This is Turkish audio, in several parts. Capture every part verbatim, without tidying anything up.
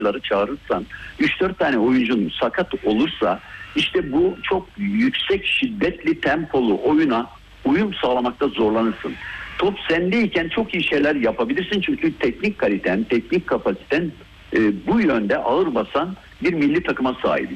çağırırsan, üç dört tane oyuncunun sakat olursa işte bu çok yüksek şiddetli tempolu oyuna uyum sağlamakta zorlanırsın. Top sendeyken çok iyi şeyler yapabilirsin çünkü teknik kaliten, teknik kapasiten e, bu yönde ağır basan bir milli takıma sahibiz.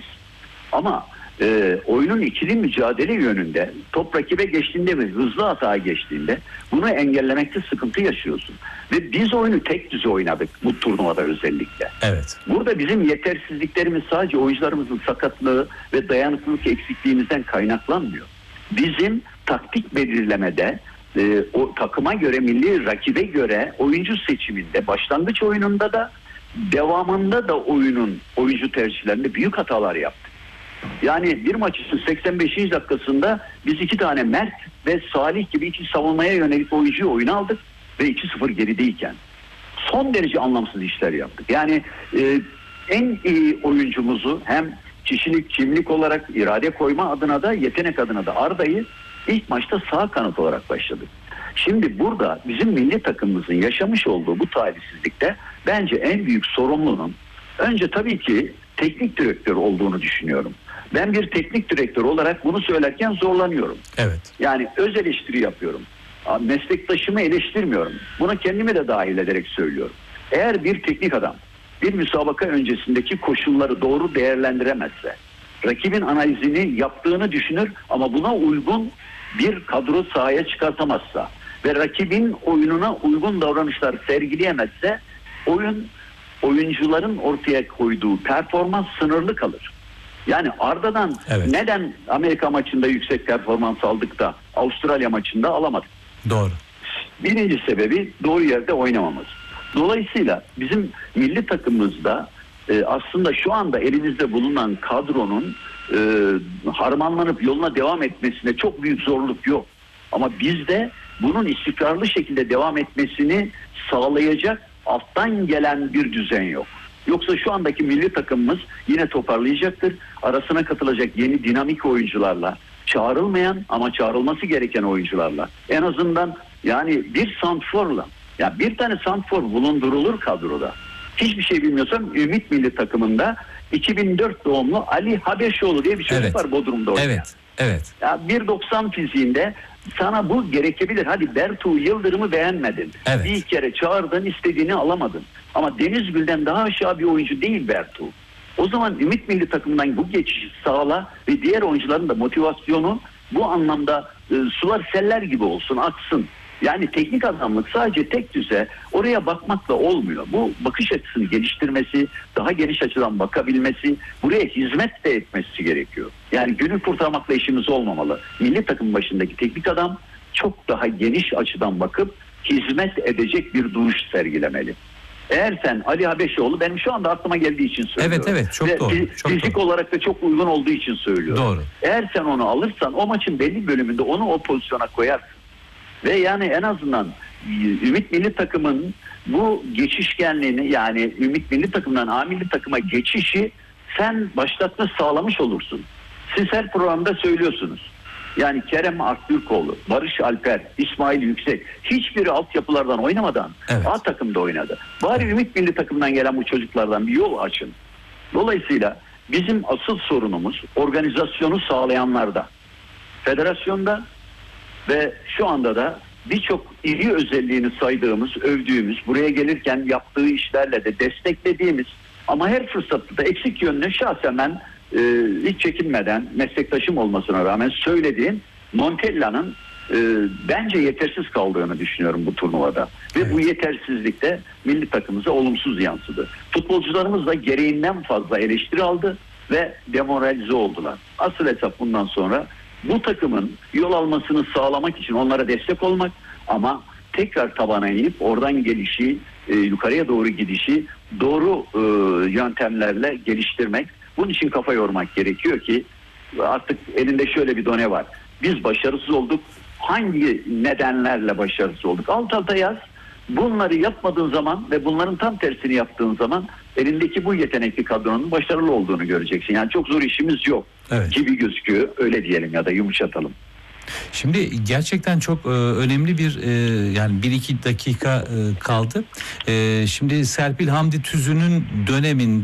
Ama e, oyunun ikili mücadele yönünde top rakibe geçtiğinde ve hızlı hata geçtiğinde bunu engellemekte sıkıntı yaşıyorsun. Ve biz oyunu tek düze oynadık bu turnuvada özellikle. Evet. Burada bizim yetersizliklerimiz sadece oyuncularımızın sakatlığı ve dayanıklılık eksikliğimizden kaynaklanmıyor. Bizim taktik belirlemede, e, o takıma göre, milli rakibe göre oyuncu seçiminde, başlangıç oyununda da devamında da oyunun oyuncu tercihlerinde büyük hatalar yaptık. Yani bir maçın seksen beşinci dakikasında biz iki tane Mert ve Salih gibi iki savunmaya yönelik oyuncuyu oyuna aldık ve iki sıfır gerideyken son derece anlamsız işler yaptık. Yani e, en iyi oyuncumuzu hem kişilik, kimlik olarak irade koyma adına da yetenek adına da Arda'yı ilk maçta sağ kanat olarak başladık. Şimdi burada bizim milli takımımızın yaşamış olduğu bu talihsizlikte bence en büyük sorumlunun önce tabii ki teknik direktör olduğunu düşünüyorum. Ben bir teknik direktör olarak bunu söylerken zorlanıyorum. Evet. Yani öz eleştiri yapıyorum. Meslektaşımı eleştirmiyorum. Buna kendimi de dahil ederek söylüyorum. Eğer bir teknik adam bir müsabaka öncesindeki koşulları doğru değerlendiremezse, rakibin analizini yaptığını düşünür ama buna uygun bir kadro sahaya çıkartamazsa ve rakibin oyununa uygun davranışlar sergileyemezse oyun oyuncuların ortaya koyduğu performans sınırlı kalır. Yani Arda'dan evet. Neden Amerika maçında yüksek performans aldık da Avustralya maçında alamadık? Doğru. Birinci sebebi doğru yerde oynamamız. Dolayısıyla bizim milli takımımızda e, aslında şu anda elimizde bulunan kadronun e, harmanlanıp yoluna devam etmesine çok büyük zorluk yok. Ama bizde bunun istikrarlı şekilde devam etmesini sağlayacak alttan gelen bir düzen yok. Yoksa şu andaki milli takımımız yine toparlayacaktır. Arasına katılacak yeni dinamik oyuncularla, çağrılmayan ama çağrılması gereken oyuncularla, en azından yani bir santrforla, yani bir tane santrfor bulundurulur kadroda. Hiçbir şey bilmiyorsam Ümit milli takımında iki bin dört doğumlu Ali Habeşoğlu diye bir çocuk evet. var Bodrum'da oynayan. Evet. Evet. Ya bir doksan fiziğinde sana bu gerekebilir. Hadi Bertu Yıldırım'ı beğenmedin. Evet. Bir kere çağırdın, istediğini alamadın. Ama Denizgül'den daha aşağı bir oyuncu değil Bertu. O zaman Ümit milli takımından bu geçişi sağla ve diğer oyuncuların da motivasyonu bu anlamda e, sular seller gibi olsun, aksın. Yani teknik adamlık sadece tek düze oraya bakmakla olmuyor. Bu bakış açısını geliştirmesi, daha geniş açıdan bakabilmesi, buraya hizmet de etmesi gerekiyor. Yani günü kurtarmakla işimiz olmamalı. Milli takım başındaki teknik adam çok daha geniş açıdan bakıp hizmet edecek bir duruş sergilemeli. Eğer sen Ali Habeşoğlu, benim şu anda aklıma geldiği için söylüyorum. Evet evet çok Ve doğru. Çok fizik doğru. olarak da çok uygun olduğu için söylüyorum. Doğru. Eğer sen onu alırsan o maçın belli bölümünde onu o pozisyona koyarsın. Ve yani en azından Ümit milli takımın bu geçişkenliğini, yani Ümit milli takımdan A milli takıma geçişi sen başlatma sağlamış olursun. Siz her programda söylüyorsunuz. Yani Kerem Aktürkoğlu, Barış Alper, İsmail Yüksek hiçbiri altyapılardan oynamadan evet. A takımda oynadı. Bari evet. Ümit milli takımdan gelen bu çocuklardan bir yol açın. Dolayısıyla bizim asıl sorunumuz organizasyonu sağlayanlarda. Federasyonda ve şu anda da birçok iri özelliğini saydığımız, övdüğümüz, buraya gelirken yaptığı işlerle de desteklediğimiz ama her fırsatta da eksik yönünü şahsen ben e, hiç çekinmeden meslektaşım olmasına rağmen söylediğim Montella'nın e, bence yetersiz kaldığını düşünüyorum bu turnuvada. Evet. Ve bu yetersizlikte milli takımımıza olumsuz yansıdı. Futbolcularımız da gereğinden fazla eleştiri aldı ve demoralize oldular. Asıl hesap bundan sonra bu takımın yol almasını sağlamak için onlara destek olmak ama tekrar tabana inip oradan gelişi, e, yukarıya doğru gidişi doğru e, yöntemlerle geliştirmek. Bunun için kafa yormak gerekiyor ki artık elinde şöyle bir done var. Biz başarısız olduk. Hangi nedenlerle başarısız olduk? Alt alta yaz. Bunları yapmadığın zaman ve bunların tam tersini yaptığın zaman elindeki bu yetenekli kadronun başarılı olduğunu göreceksin. Yani çok zor işimiz yok evet. gibi gözüküyor. Öyle diyelim ya da yumuşatalım. Şimdi gerçekten çok e, önemli bir e, yani bir iki dakika e, kaldı. E, şimdi Serpil Hamdi Tüzün'ün döneminde